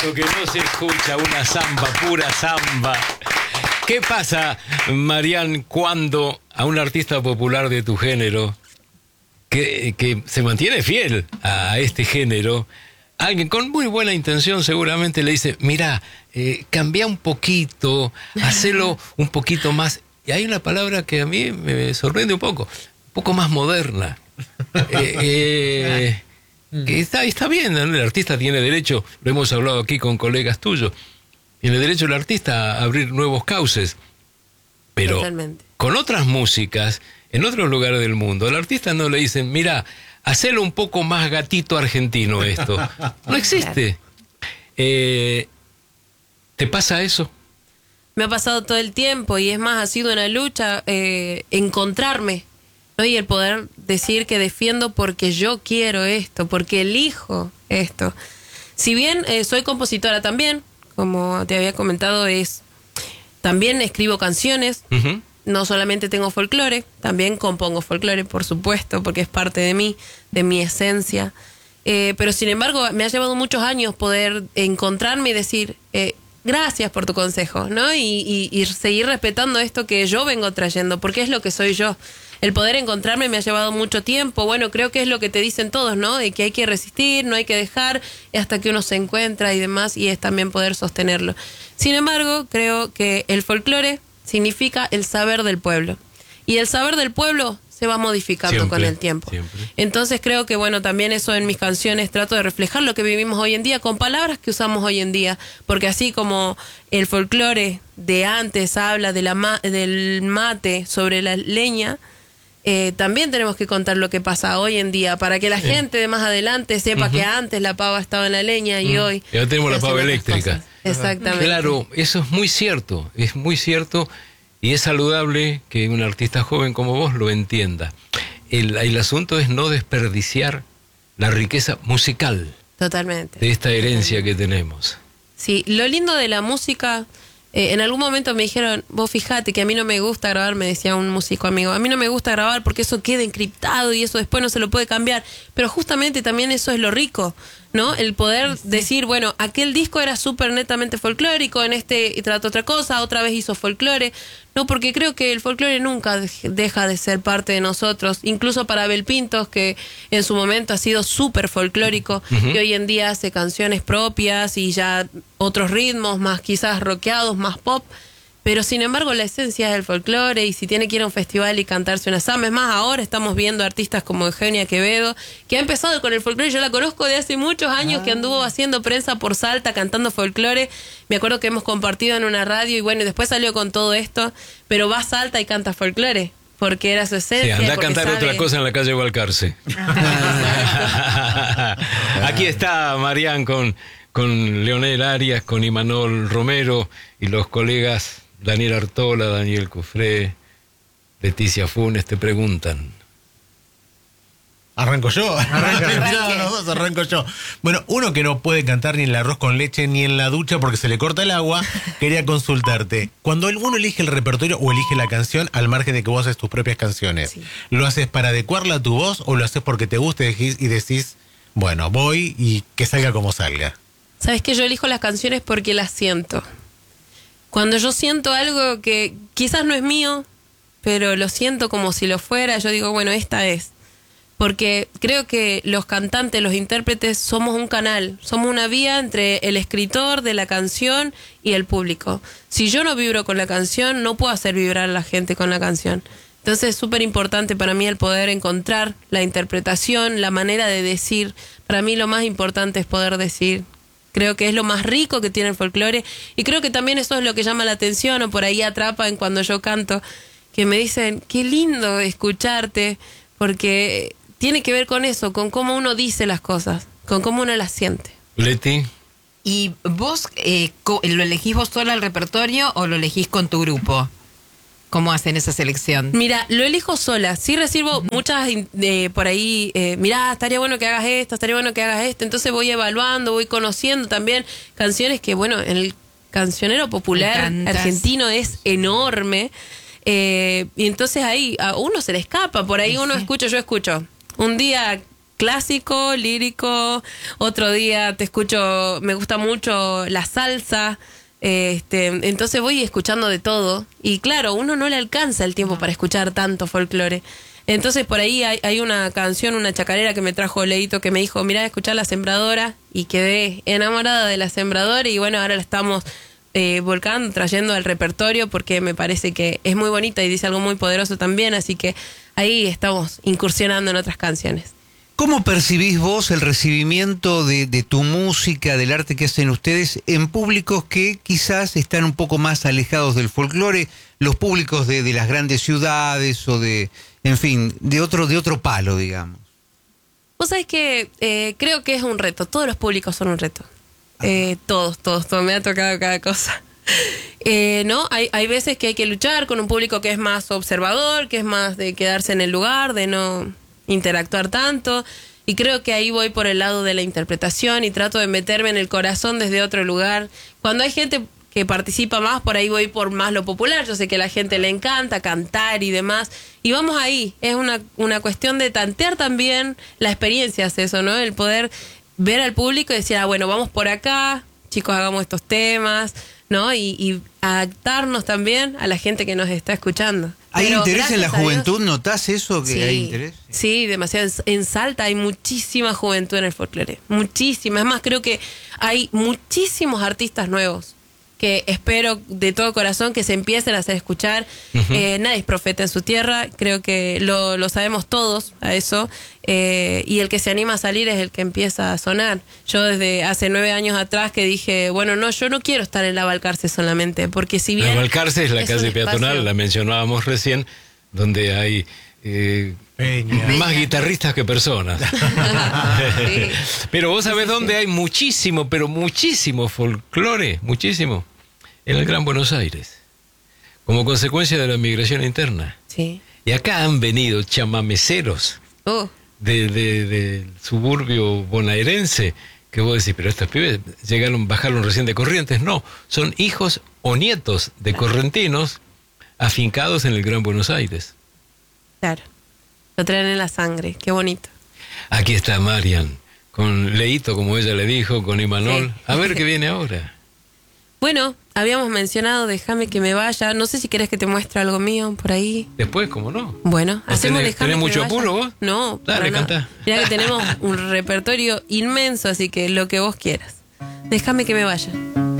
rato que no se escucha una samba, pura samba. ¿Qué pasa, Marián, cuando a un artista popular de tu género, que se mantiene fiel a este género, alguien con muy buena intención seguramente le dice, mira, cambia un poquito, hacelo un poquito más? Y hay una palabra que a mí me sorprende un poco más moderna. Que está bien, ¿no? El artista tiene derecho, lo hemos hablado aquí con colegas tuyos, tiene derecho el artista a abrir nuevos cauces, pero totalmente. Con otras músicas, en otros lugares del mundo, al artista no le dicen, mira, hacelo un poco más gatito argentino esto. No existe. ¿Te pasa eso? Me ha pasado todo el tiempo y es más, ha sido una lucha encontrarme, ¿no? Y el poder decir que defiendo porque yo quiero esto, porque elijo esto. Si bien soy compositora también, como te había comentado, también escribo canciones, no solamente tengo folclore, también compongo folclore, por supuesto, porque es parte de mí, de mi esencia. Pero sin embargo, me ha llevado muchos años poder encontrarme y decir, gracias por tu consejo, ¿no? Y seguir respetando esto que yo vengo trayendo, porque es lo que soy yo. El poder encontrarme me ha llevado mucho tiempo. Bueno, creo que es lo que te dicen todos, ¿no? De que hay que resistir, no hay que dejar, hasta que uno se encuentra y demás, y es también poder sostenerlo. Sin embargo, creo que el folclore significa el saber del pueblo. Y el saber del pueblo se va modificando siempre, con el tiempo. Siempre. Entonces creo que, bueno, también eso en mis canciones trato de reflejar lo que vivimos hoy en día con palabras que usamos hoy en día, porque así como el folclore de antes habla de del mate sobre la leña, también tenemos que contar lo que pasa hoy en día para que la gente de más adelante sepa que antes la pava estaba en la leña y hoy... Y ahora tenemos la pava eléctrica. Exactamente. Claro, eso es muy cierto y es saludable que un artista joven como vos lo entienda. El asunto es no desperdiciar la riqueza musical. Totalmente. De esta herencia que tenemos. Sí, lo lindo de la música... en algún momento me dijeron, vos fijate que a mí no me gusta grabar, me decía un músico amigo, a mí no me gusta grabar porque eso queda encriptado y eso después no se lo puede cambiar, pero justamente también eso es lo rico, ¿no? El poder decir, bueno, aquel disco era súper netamente folclórico, en este trató otra cosa, otra vez hizo folclore, no, porque creo que el folclore nunca deja de ser parte de nosotros, incluso para Abel Pintos, que en su momento ha sido súper folclórico, y hoy en día hace canciones propias y ya otros ritmos, más quizás rockeados, más pop, pero sin embargo la esencia es el folclore, y si tiene que ir a un festival y cantarse una samba, es más, ahora estamos viendo artistas como Eugenia Quevedo, que ha empezado con el folclore, yo la conozco de hace muchos años, que anduvo haciendo prensa por Salta, cantando folclore, me acuerdo que hemos compartido en una radio, y bueno, y después salió con todo esto, pero va a Salta y canta folclore, porque era su esencia. Sí, anda a cantar otra cosa en la calle Balcarce. Aquí está Marián con Leonel Arias, con Imanol Romero y los colegas Daniel Artola, Daniel Cufré, Leticia Funes, te preguntan. Arranco yo. Arranco yo. Bueno, uno que no puede cantar ni en el arroz con leche ni en la ducha porque se le corta el agua, quería consultarte. Cuando uno elige el repertorio o elige la canción, al margen de que vos haces tus propias canciones, sí, ¿lo haces para adecuarla a tu voz o lo haces porque te gusta y decís, bueno, voy y que salga como salga? Sabes que yo elijo las canciones porque las siento. Cuando yo siento algo que quizás no es mío, pero lo siento como si lo fuera, yo digo, bueno, esta es. Porque creo que los cantantes, los intérpretes, somos un canal, somos una vía entre el escritor de la canción y el público. Si yo no vibro con la canción, no puedo hacer vibrar a la gente con la canción. Entonces es súper importante para mí el poder encontrar la interpretación, la manera de decir. Para mí lo más importante es poder decir. Creo que es lo más rico que tiene el folclore, y creo que también eso es lo que llama la atención, o por ahí atrapan cuando yo canto, que me dicen, qué lindo escucharte, porque tiene que ver con eso, con cómo uno dice las cosas, con cómo uno las siente. Leti. ¿Y vos lo elegís vos sola el repertorio o lo elegís con tu grupo? ¿Cómo hacen esa selección? Mira, lo elijo sola. Sí recibo muchas por ahí, mirá, estaría bueno que hagas esto, estaría bueno que hagas esto. Entonces voy evaluando, voy conociendo también canciones que, bueno, en el cancionero popular argentino es enorme. Y entonces ahí a uno se le escapa. Por ahí uno escucha, yo escucho. Un día clásico, lírico. Otro día te escucho, me gusta mucho la salsa. Entonces voy escuchando de todo. Y claro, uno no le alcanza el tiempo para escuchar tanto folclore. Entonces por ahí hay una canción, una chacarera que me trajo Leito, que me dijo, mirá, escuchá La Sembradora, y quedé enamorada de La Sembradora, y bueno, ahora la estamos volcando, trayendo al repertorio, porque me parece que es muy bonita y dice algo muy poderoso también, así que ahí estamos incursionando en otras canciones. ¿Cómo percibís vos el recibimiento de tu música, del arte que hacen ustedes en públicos que quizás están un poco más alejados del folclore, los públicos de las grandes ciudades o de, en fin, de otro palo, digamos? Vos sabés que creo que es un reto, todos los públicos son un reto, todos, me ha tocado cada cosa. ¿No? Hay veces que hay que luchar con un público que es más observador, que es más de quedarse en el lugar, de no interactuar tanto, y creo que ahí voy por el lado de la interpretación y trato de meterme en el corazón desde otro lugar. Cuando hay gente que participa más, por ahí voy por más lo popular. Yo sé que a la gente le encanta cantar y demás, y vamos ahí. Es una cuestión de tantear también la experiencia, es eso, ¿no? El poder ver al público y decir, bueno, vamos por acá, chicos, hagamos estos temas, ¿no? Y adaptarnos también a la gente que nos está escuchando. ¿Hay Pero interés en la gracias a Dios, juventud? ¿Notás eso, que sí, hay interés? Sí, demasiado. En Salta hay muchísima juventud en el folclore, muchísima. Es más, creo que hay muchísimos artistas nuevos que espero de todo corazón que se empiecen a hacer escuchar. Nadie es profeta en su tierra, creo que lo sabemos todos a eso, y el que se anima a salir es el que empieza a sonar. Yo desde hace 9 años atrás que dije, bueno, no, yo no quiero estar en la Balcarce solamente, porque si bien... La Balcarce es la calle un peatonal, espacio- la mencionábamos recién, donde hay más guitarristas que personas. Sí. Pero vos sabés dónde hay muchísimo, pero muchísimo folclore, muchísimo, en el Gran Buenos Aires, como consecuencia de la migración interna. Sí. Y acá han venido chamameceros del suburbio bonaerense, que vos decís, pero estos pibes bajaron recién de Corrientes. No, son hijos o nietos de correntinos afincados en el Gran Buenos Aires. Claro. Lo traen en la sangre, qué bonito. Aquí está Marian, con Leito, como ella le dijo, con Imanol. Sí. A ver qué viene ahora. Bueno, habíamos mencionado Déjame que me vaya. No sé si querés que te muestre algo mío por ahí. Después, ¿cómo no? Bueno, ¿No hacemos tenés- Déjame tenés que mucho me vaya. apuro vos? No, Dale, para nada. cantá. Mirá que tenemos un repertorio inmenso, así que lo que vos quieras. Déjame que me vaya.